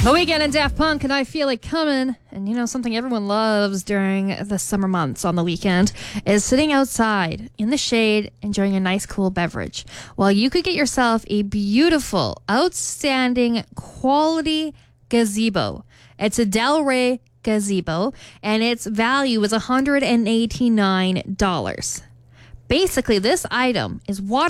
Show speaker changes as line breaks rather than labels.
The Weeknd and Daft Punk and I Feel It Coming. And you know, something everyone loves during the summer months on the weekend is sitting outside in the shade, enjoying a nice cool beverage. Well, you could get yourself a beautiful, outstanding, quality gazebo. It's a Delray gazebo, and its value is $189. Basically, this item is water